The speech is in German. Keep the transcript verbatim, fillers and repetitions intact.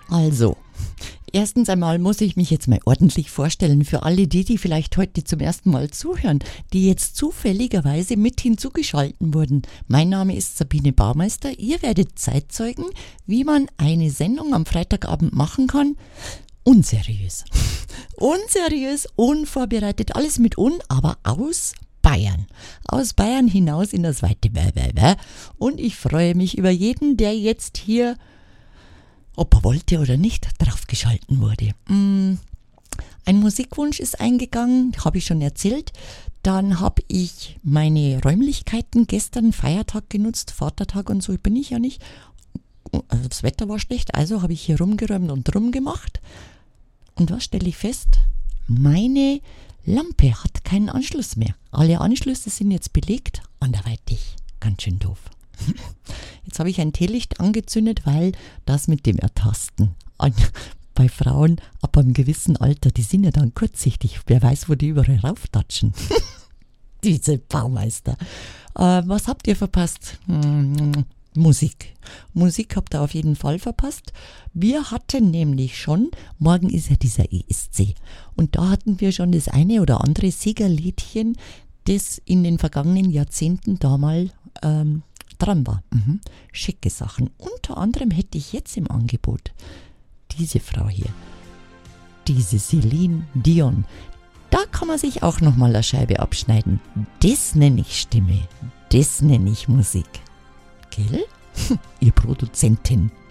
Also, erstens einmal muss ich mich jetzt mal ordentlich vorstellen für alle die, die vielleicht heute zum ersten Mal zuhören, die jetzt zufälligerweise mit hinzugeschalten wurden. Mein Name ist Sabine Baumeister. Ihr werdet Zeitzeugen, wie man eine Sendung am Freitagabend machen kann. Unseriös. Unseriös, unvorbereitet, alles mit un, aber aus Bayern. Aus Bayern hinaus in das weite Bäh. Und ich freue mich über jeden, der jetzt hier, ob er wollte oder nicht, draufgeschalten wurde. Ein Musikwunsch ist eingegangen, habe ich schon erzählt. Dann habe ich meine Räumlichkeiten gestern, Feiertag genutzt, Vatertag und so, bin ich ja nicht. Das Wetter war schlecht, also habe ich hier rumgeräumt und rumgemacht. Und was stelle ich fest? Meine Lampe hat keinen Anschluss mehr. Alle Anschlüsse sind jetzt belegt, anderweitig. Ganz schön doof. Jetzt habe ich ein Teelicht angezündet, weil das mit dem Ertasten an, bei Frauen ab einem gewissen Alter, die sind ja dann kurzsichtig. Wer weiß, wo die überall rauftatschen. Diese Baumeister. Äh, was habt ihr verpasst? Hm, Musik. Musik habt ihr auf jeden Fall verpasst. Wir hatten nämlich schon, morgen ist ja dieser E S C. Und da hatten wir schon das eine oder andere Siegerliedchen, das in den vergangenen Jahrzehnten da mal ähm, dran war. Mhm. Schicke Sachen. Unter anderem hätte ich jetzt im Angebot diese Frau hier. Diese Celine Dion. Da kann man sich auch nochmal eine Scheibe abschneiden. Das nenne ich Stimme. Das nenne ich Musik. Gell? Ihr Produzentin.